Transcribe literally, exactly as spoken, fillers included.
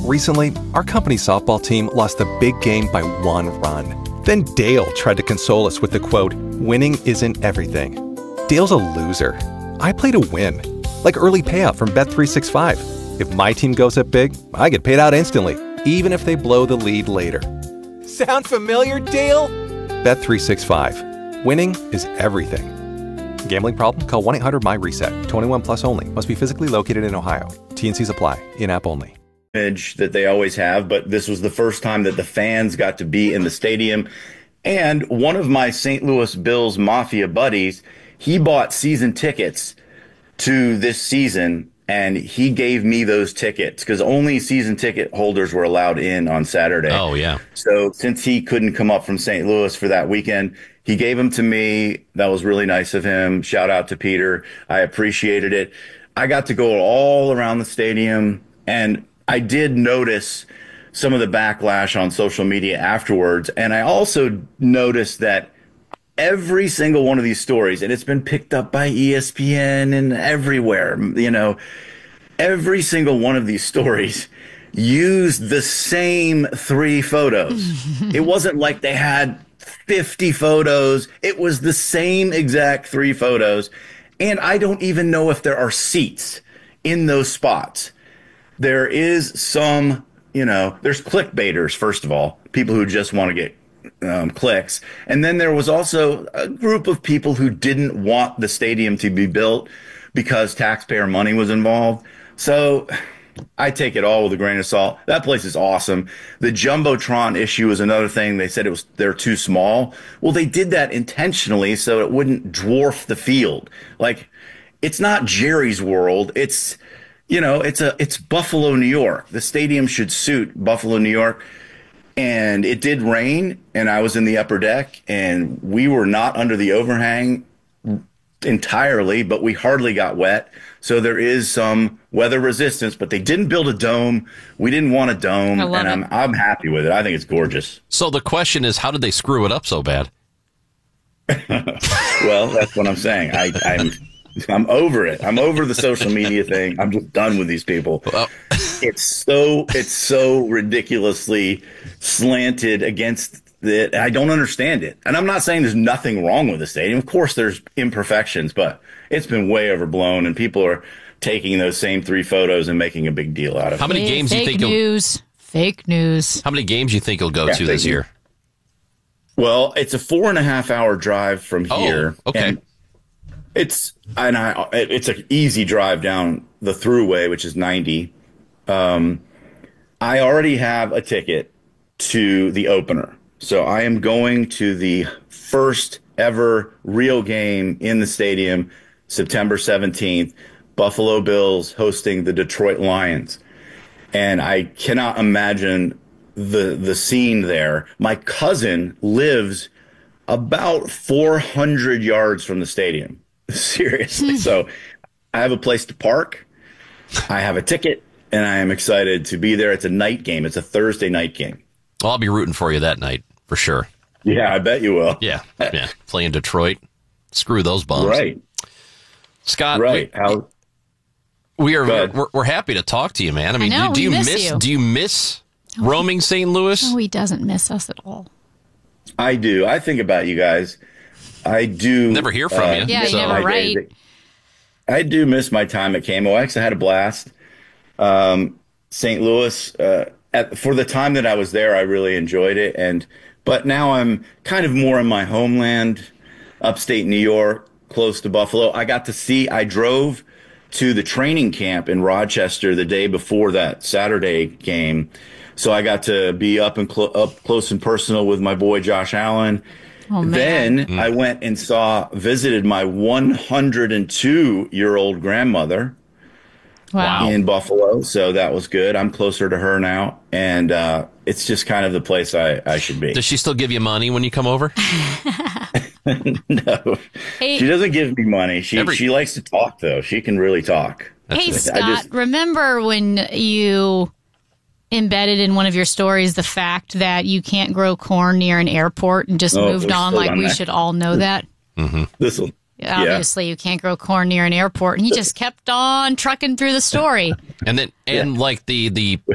Recently, our company softball team lost a big game by one run. Then Dale tried to console us with the quote, "Winning isn't everything." Dale's a loser. I play to win. Like early payout from Bet three sixty-five. If my team goes up big, I get paid out instantly, even if they blow the lead later. Sound familiar, Dale? Bet three sixty-five. Winning is everything. Gambling problem? Call one eight hundred M Y reset. twenty-one plus only. Must be physically located in Ohio. T N Cs apply. In-app only. That they always have, but this was the first time that the fans got to be in the stadium. And one of my Saint Louis Bills Mafia buddies, he bought season tickets to this season, and he gave me those tickets because only season ticket holders were allowed in on Saturday. Oh, yeah. So since he couldn't come up from Saint Louis for that weekend, he gave them to me. That was really nice of him. Shout out to Peter. I appreciated it. I got to go all around the stadium, and I did notice some of the backlash on social media afterwards. And I also noticed that every single one of these stories, and it's been picked up by E S P N and everywhere, you know, every single one of these stories used the same three photos. It wasn't like they had fifty photos. It was the same exact three photos. And I don't even know if there are seats in those spots. There is some, you know, there's clickbaiters, first of all, people who just want to get um, clicks. And then there was also a group of people who didn't want the stadium to be built because taxpayer money was involved. So I take it all with a grain of salt. That place is awesome. The Jumbotron issue is another thing. They said it was they're too small. Well, they did that intentionally so it wouldn't dwarf the field. Like, it's not Jerry's World. It's You know, it's a it's Buffalo, New York. The stadium should suit Buffalo, New York. And it did rain, and I was in the upper deck, and we were not under the overhang entirely, but we hardly got wet. So there is some weather resistance, but they didn't build a dome. We didn't want a dome, and I'm it. I'm happy with it. I think it's gorgeous. So the question is, how did they screw it up so bad? Well, that's what I'm saying. I, I'm I'm over it. I'm over the social media thing. I'm just done with these people. Well, it's so it's so ridiculously slanted against it. I don't understand it. And I'm not saying there's nothing wrong with the stadium. Of course, there's imperfections, but it's been way overblown, and people are taking those same three photos and making a big deal out of it. How many Fake games do you think news? Fake news. How many games do you think you'll go Yeah, to this news. year? Well, it's a four and a half hour drive from here. Oh, okay. And It's and I it's an easy drive down the thruway, which is ninety. Um, I already have a ticket to the opener, so I am going to the first ever real game in the stadium, September seventeenth. Buffalo Bills hosting the Detroit Lions, and I cannot imagine the the scene there. My cousin lives about four hundred yards from the stadium. Seriously. So I have a place to park. I have a ticket, and I am excited to be there. It's a night game. It's a Thursday night game. Well, I'll be rooting for you that night for sure. Yeah, I bet you will. Yeah. Yeah. Playing Detroit. Screw those bums. Right. Scott, right. we, How, we are we're, we're happy to talk to you, man. I mean, I know, do, do you we miss miss you. do you miss roaming Saint Louis? No, he doesn't miss us at all. I do. I think about you guys. I do. Never hear from uh, you. Yeah, you so. never write. I do miss my time at K M O X. I had a blast. Um, Saint Louis, uh, at, for the time that I was there, I really enjoyed it. And but now I'm kind of more in my homeland, upstate New York, close to Buffalo. I got to see. I drove to the training camp in Rochester the day before that Saturday game, so I got to be up and clo- up close and personal with my boy Josh Allen. Oh, man. Then Mm. I went and saw, visited my one hundred two year old grandmother Wow. in Buffalo. So that was good. I'm closer to her now. And uh, it's just kind of the place I, I should be. Does she still give you money when you come over? No, Hey- she doesn't give me money. She, Every- she likes to talk, though. She can really talk. Hey, I Scott, just- remember when you embedded in one of your stories the fact that you can't grow corn near an airport and just Oh, moved we're on still like on we that. should all know that? This will. Yeah. Obviously, you can't grow corn near an airport. And he just kept on trucking through the story. And then and like the the